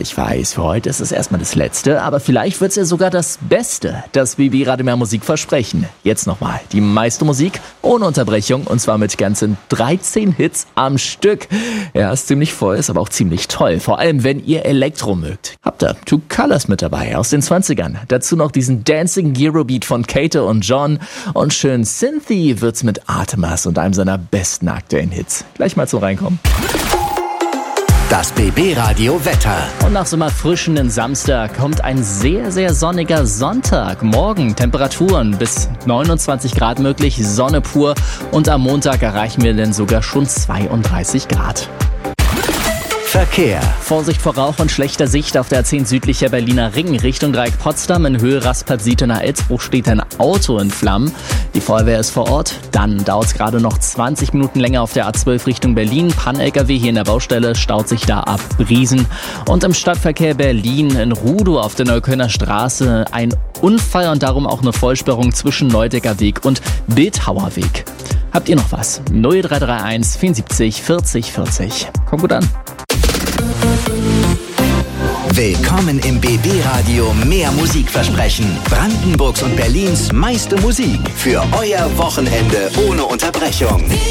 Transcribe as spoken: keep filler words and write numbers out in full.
ich weiß, für heute ist es erstmal das Letzte, aber vielleicht wird es ja sogar das Beste, das B B Radio Mehr Musik versprechen. Jetzt nochmal die meiste Musik ohne Unterbrechung und zwar mit ganzen dreizehn Hits am Stück. Ja, ist ziemlich voll, ist aber auch ziemlich toll, vor allem wenn ihr Elektro mögt. Habt ihr Two Colors mit dabei aus den zwanzigern. Dazu noch diesen Dancing Eurobeat von Kate und John und schön Synthy wird's mit Artemas und einem seiner besten aktuellen Hits. Gleich mal zum Reinkommen. Das B B Radio Wetter. Und nach so einem erfrischenden Samstag kommt ein sehr, sehr sonniger Sonntag. Morgen Temperaturen bis neunundzwanzig Grad möglich, Sonne pur. Und am Montag erreichen wir dann sogar schon zweiunddreißig Grad. Verkehr. Vorsicht vor Rauch und schlechter Sicht auf der A zehn südlicher Berliner Ring Richtung Dreieck Potsdam. In Höhe Raspert-Sietener Elsbruch steht ein Auto in Flammen. Die Feuerwehr ist vor Ort. Dann dauert es gerade noch zwanzig Minuten länger auf der A zwölf Richtung Berlin. Pan-L K W hier in der Baustelle staut sich da ab Briesen. Und im Stadtverkehr Berlin in Rudow auf der Neuköllner Straße ein Unfall und darum auch eine Vollsperrung zwischen Neudecker Weg und Bildhauer Weg. Habt ihr noch was? null drei drei eins vierundsiebzig vierzig vierzig. Kommt gut an. Willkommen im B B Radio Mehr Musik versprechen. Brandenburgs und Berlins meiste Musik für euer Wochenende ohne Unterbrechung.